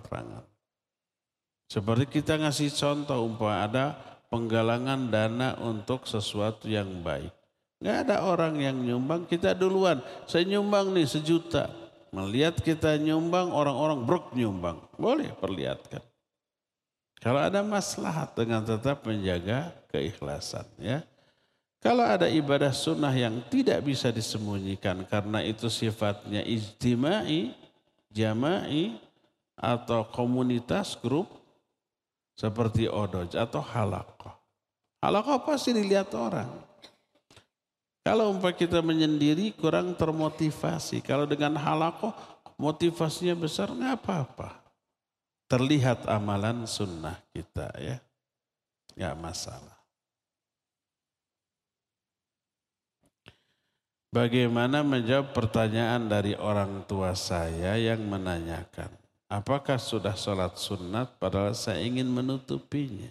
terang-terangan. Seperti kita ngasih contoh umpama ada penggalangan dana untuk sesuatu yang baik. Nggak ada orang yang nyumbang, kita duluan. Saya nyumbang nih 1 juta. Melihat kita nyumbang, orang-orang brok nyumbang. Boleh perlihatkan. Kalau ada maslahat dengan tetap menjaga keikhlasan. Ya. Kalau ada ibadah sunnah yang tidak bisa disembunyikan karena itu sifatnya ijtimai, jama'i, atau komunitas grup seperti odoj atau halaqah. Halaqah pasti dilihat orang. Kalau kita menyendiri kurang termotivasi. Kalau dengan halaqah motivasinya besar nggak apa-apa. Terlihat amalan sunnah kita ya. Nggak masalah. Bagaimana menjawab pertanyaan dari orang tua saya yang menanyakan, apakah sudah sholat sunat padahal saya ingin menutupinya?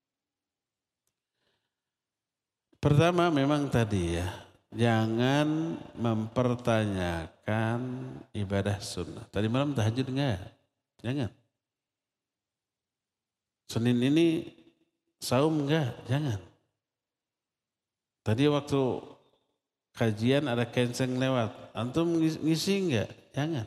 Pertama memang tadi ya, jangan mempertanyakan ibadah sunnah. Tadi malam tahajud enggak? Jangan. Senin ini saum enggak? Jangan. Tadi waktu kajian ada kenceng lewat, antum ngisi enggak? Jangan.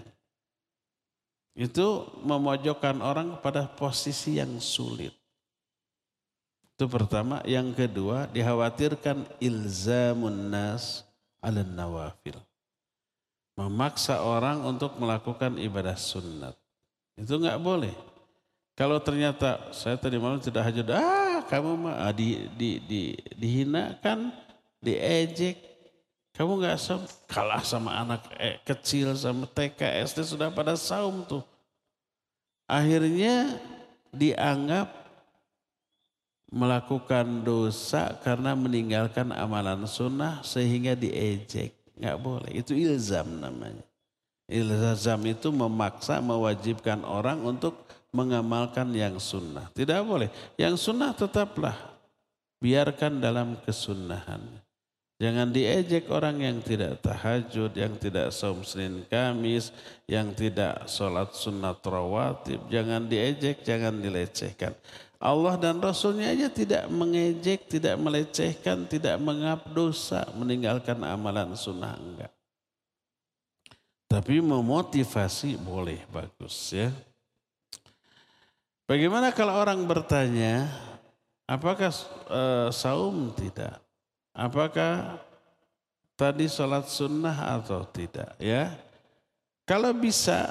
Itu memojokkan orang pada posisi yang sulit. Itu pertama. Yang kedua, dikhawatirkan ilzamun nas ala nawafil. Memaksa orang untuk melakukan ibadah sunnat. Itu enggak boleh. Kalau ternyata saya tadi malam tidak hajud, kamu mah dihinakan, diejek. Kamu enggak kalah sama anak kecil, sama TK, SD sudah pada saum tuh. Akhirnya dianggap melakukan dosa karena meninggalkan amalan sunnah sehingga diejek. Enggak boleh, itu ilzam namanya. Ilzam itu memaksa, mewajibkan orang untuk mengamalkan yang sunnah. Tidak boleh, yang sunnah tetaplah biarkan dalam kesunnahan. Jangan diejek orang yang tidak tahajud, yang tidak saum Senin Kamis, yang tidak sholat sunat rawatib. Jangan diejek, jangan dilecehkan. Allah dan Rasulnya aja tidak mengejek, tidak melecehkan, tidak mengap dosa, meninggalkan amalan sunnah enggak. Tapi memotivasi boleh, bagus ya. Bagaimana kalau orang bertanya, apakah saum tidak? Apakah tadi sholat sunnah atau tidak ya? Kalau bisa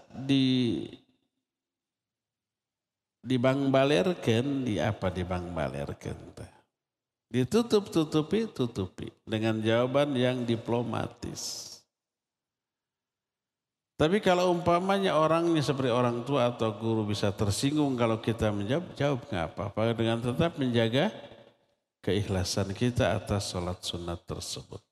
dibangbalerkan, dibangbalerkan? Tutupi dengan jawaban yang diplomatis. Tapi kalau umpamanya orangnya seperti orang tua atau guru bisa tersinggung kalau kita jawab nggak apa-apa dengan tetap menjaga keikhlasan kita atas sholat sunat tersebut.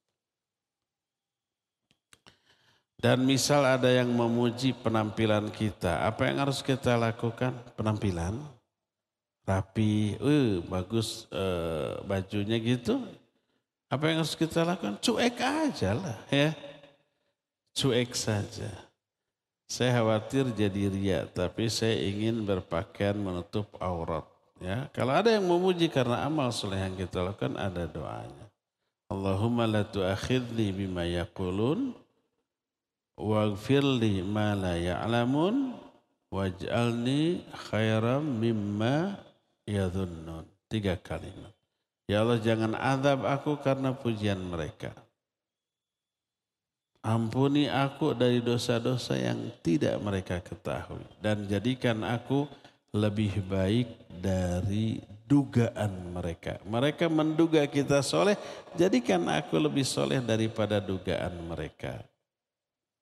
Dan misal ada yang memuji penampilan kita, apa yang harus kita lakukan? Penampilan rapi, bagus bajunya gitu. Apa yang harus kita lakukan? Cuek aja lah ya, cuek saja. Saya khawatir jadi riya, tapi saya ingin berpakaian menutup aurat. Ya, kalau ada yang memuji karena amal soleh yang kita lakukan, ada doanya. Allahumma la tu'akhidni bima yaqulun waghfirli ma la ya'lamun waj'alni khairam mimma yadhunnun. 3 kalimat. Ya Allah, jangan azab aku karena pujian mereka. Ampuni aku dari dosa-dosa yang tidak mereka ketahui. Dan jadikan aku lebih baik dari dugaan mereka. Mereka menduga kita soleh, jadikan aku lebih soleh daripada dugaan mereka.